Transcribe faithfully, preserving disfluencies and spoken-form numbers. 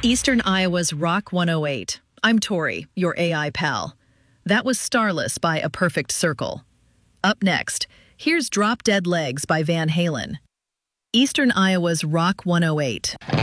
Eastern Iowa's Rock one oh eight. I'm Tori, your A I pal. That was Starless by A Perfect Circle. Up next, here's Drop Dead Legs by Van Halen. Eastern Iowa's Rock one oh eight.